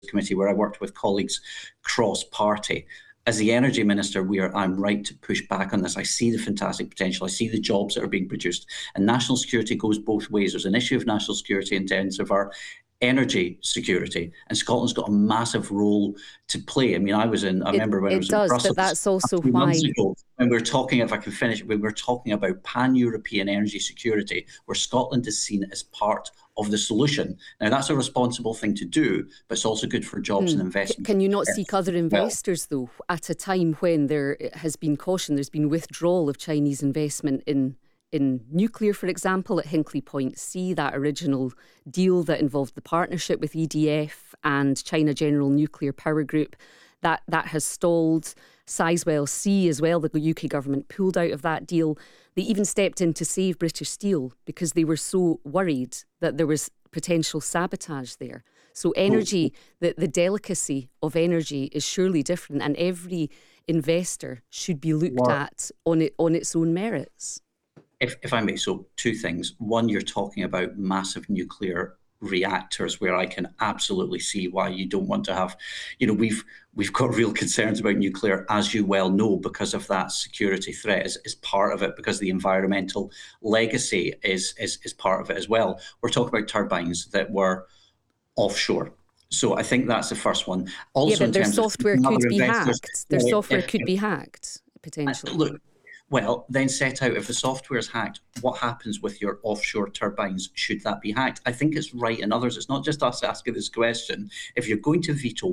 committee where I worked with colleagues cross-party. As the energy minister, I'm right to push back on this. I see the fantastic potential. I see the jobs that are being produced. And national security goes both ways. There's an issue of national security in terms of our energy security, and Scotland's got a massive role to play. I mean, I remember when I was in Brussels but that's also a few why months ago, when we were talking, if I can finish, we were talking about pan-European energy security, where Scotland is seen as part of the solution. Now, that's a responsible thing to do, but it's also good for jobs and investment. Can you not seek other investors, though, at a time when there has been caution, there's been withdrawal of Chinese investment in nuclear, for example, at Hinkley Point C, that original deal that involved the partnership with EDF and China General Nuclear Power Group, that has stalled. Sizewell C as well, the UK government pulled out of that deal. They even stepped in to save British Steel because they were so worried that there was potential sabotage there. So energy, the delicacy of energy is surely different, and every investor should be looked at on its own merits. If I may, so two things. One, you're talking about massive nuclear reactors, where I can absolutely see why you don't want to have, we've got real concerns about nuclear, as you well know, because of that security threat is part of it, because the environmental legacy is part of it as well. We're talking about turbines that were offshore. So I think that's the first one. Also, but their software could be hacked. Their software could be hacked, potentially. Look, well, then set out, if the software is hacked, what happens with your offshore turbines should that be hacked? I think it's right, and others, it's not just us asking this question. If you're going to veto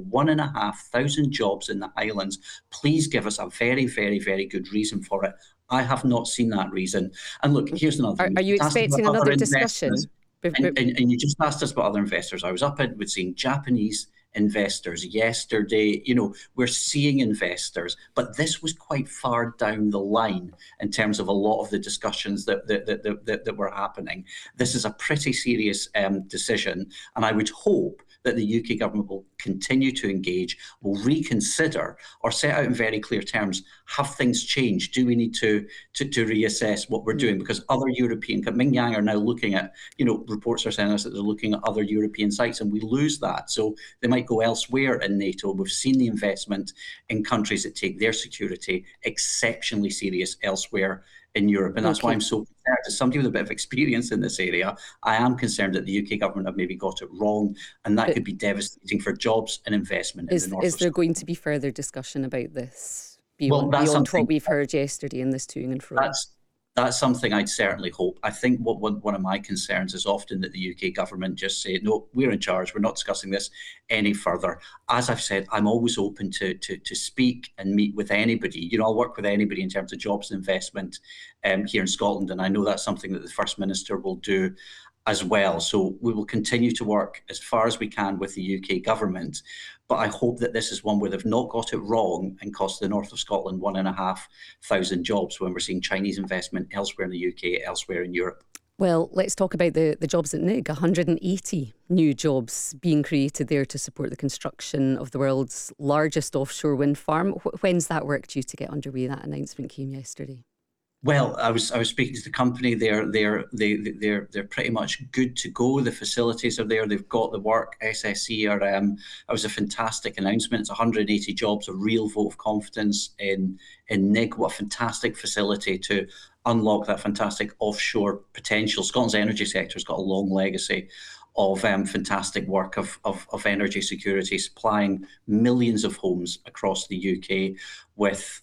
1,500 jobs in the Highlands, please give us a very, very, very good reason for it. I have not seen that reason. And look, here's another thing. Are you expecting another discussion? And you just asked us about other investors. I was up with seeing Japanese investors yesterday. We're seeing investors, but this was quite far down the line in terms of a lot of the discussions that were happening. This is a pretty serious decision, and I would hope that the UK government will continue to engage, will reconsider, or set out in very clear terms, have things changed? Do we need to reassess what we're doing? Because other European, Mingyang are now looking at, reports are saying us that they're looking at other European sites, and we lose that. So they might go elsewhere in NATO. We've seen the investment in countries that take their security exceptionally serious elsewhere in Europe. And that's why I'm so concerned. As somebody with a bit of experience in this area, I am concerned that the UK government have maybe got it wrong, and that could be devastating for jobs and investment in the north. Is there going to be further discussion about this beyond what we've heard yesterday in this toing and fro? That's something I'd certainly hope. I think one of my concerns is often that the UK government just say, no, we're in charge, we're not discussing this any further. As I've said, I'm always open to speak and meet with anybody. I'll work with anybody in terms of jobs and investment here in Scotland, and I know that's something that the First Minister will do as well. So we will continue to work as far as we can with the UK government. But I hope that this is one where they've not got it wrong and cost the north of Scotland 1,500 jobs when we're seeing Chinese investment elsewhere in the UK, elsewhere in Europe. Well, let's talk about the jobs at Nigg. 180 new jobs being created there to support the construction of the world's largest offshore wind farm. When's that work due to get underway? That announcement came yesterday. Well, I was speaking to the company. They're pretty much good to go. The facilities are there. They've got the work. SSE are. It was a fantastic announcement. It's 180 jobs. A real vote of confidence in Nigg. What a fantastic facility to unlock that fantastic offshore potential. Scotland's energy sector has got a long legacy of fantastic work of energy security, supplying millions of homes across the UK with